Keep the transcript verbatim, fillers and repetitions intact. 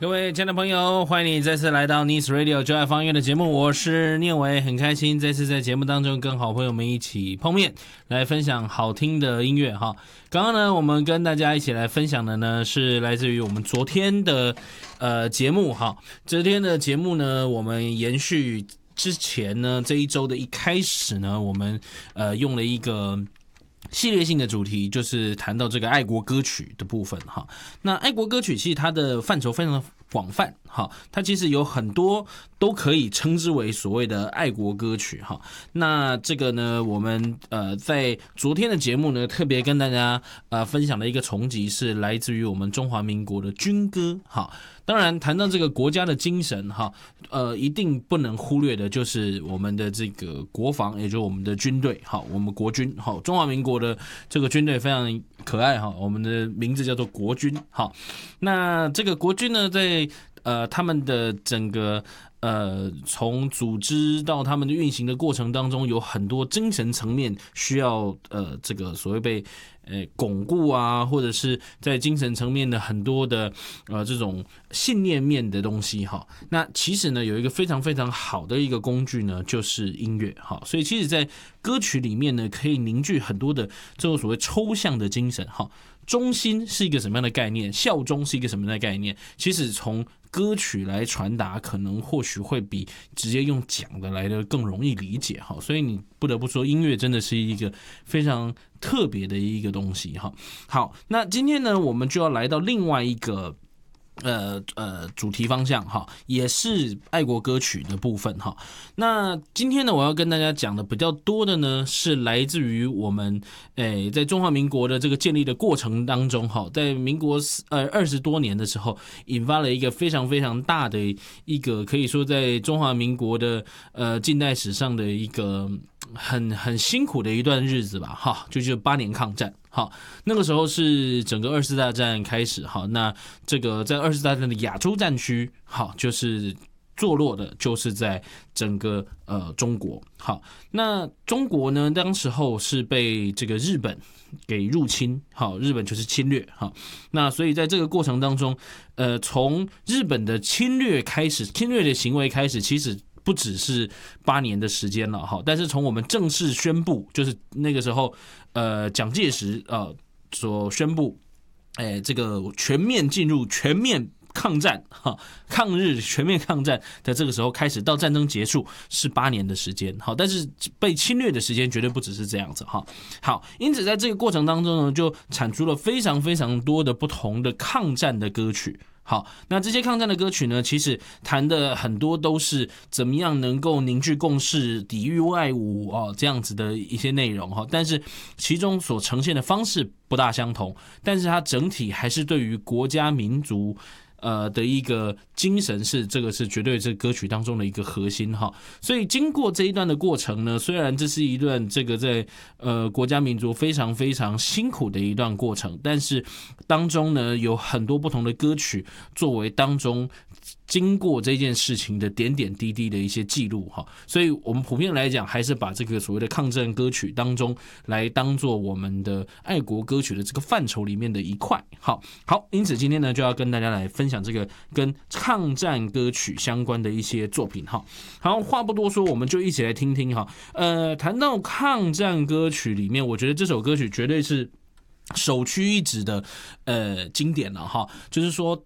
各位亲爱的朋友，欢迎你再次来到 Nice Radio 就爱放音乐的节目，我是念伟，很开心这次在节目当中跟好朋友们一起碰面，来分享好听的音乐哈。刚刚呢，我们跟大家一起来分享的呢，是来自于我们昨天的呃节目哈。昨天的节目呢，我们延续之前呢这一周的一开始呢，我们呃用了一个系列性的主题，就是谈到这个爱国歌曲的部分哈。那爱国歌曲其实它的范畴非常的广泛哈，它其实有很多都可以称之为所谓的爱国歌曲哈。那这个呢，我们呃在昨天的节目呢，特别跟大家呃分享的一个重集是来自于我们中华民国的军歌哈。当然，谈到这个国家的精神哈，呃，一定不能忽略的就是我们的这个国防，也就是我们的军队哈，我们国军哈，中华民国的这个军队非常可爱哈，我们的名字叫做国军哈。那这个国军呢，在呃他们的整个呃从组织到他们的运行的过程当中，有很多精神层面需要呃这个所谓被呃巩固啊，或者是在精神层面的很多的呃这种信念面的东西哈。那其实呢，有一个非常非常好的一个工具呢，就是音乐哈。所以其实在歌曲里面呢，可以凝聚很多的这种所谓抽象的精神哈。忠心是一个什么样的概念？效忠是一个什么样的概念？其实从歌曲来传达，可能或许会比直接用讲的来的更容易理解哈。所以你不得不说，音乐真的是一个非常特别的一个东西哈。好，那今天呢，我们就要来到另外一个呃呃主题方向哈，也是爱国歌曲的部分哈。那今天呢，我要跟大家讲的比较多的呢，是来自于我们诶在中华民国的这个建立的过程当中哈，在民国呃二十多年的时候，引发了一个非常非常大的一个可以说在中华民国的呃近代史上的一个很很辛苦的一段日子吧哈，就就八年抗战。好，那个时候是整个二次大战开始，好，那这个在二次大战的亚洲战区，好，就是坐落的就是在整个呃中国。好，那中国呢，当时候是被这个日本给入侵，好，日本就是侵略，好，那所以在这个过程当中，呃，从日本的侵略开始，侵略的行为开始，其实不只是八年的时间了哈，但是从我们正式宣布，就是那个时候，呃，蒋介石呃所宣布，哎，这个全面进入全面抗战哈，抗日全面抗战的这个时候开始到战争结束是八年的时间，好，但是被侵略的时间绝对不只是这样子哈。好，因此在这个过程当中呢，就产出了非常非常多的不同的抗战的歌曲。好，那这些抗战的歌曲呢，其实谈的很多都是怎么样能够凝聚共识、抵御外侮哦，这样子的一些内容哈。但是其中所呈现的方式不大相同，但是它整体还是对于国家民族呃的一个精神是这个是绝对这歌曲当中的一个核心哈。所以经过这一段的过程呢，虽然这是一段这个在呃国家民族非常非常辛苦的一段过程，但是当中呢有很多不同的歌曲作为当中经过这件事情的点点滴滴的一些记录哈，所以我们普遍来讲还是把这个所谓的抗战歌曲当中来当做我们的爱国歌曲的这个范畴里面的一块。好，好，因此今天呢就要跟大家来分享这个跟抗战歌曲相关的一些作品哈。好，话不多说，我们就一起来听听哈。呃，谈到抗战歌曲里面，我觉得这首歌曲绝对是首屈一指的呃经典了哈，就是说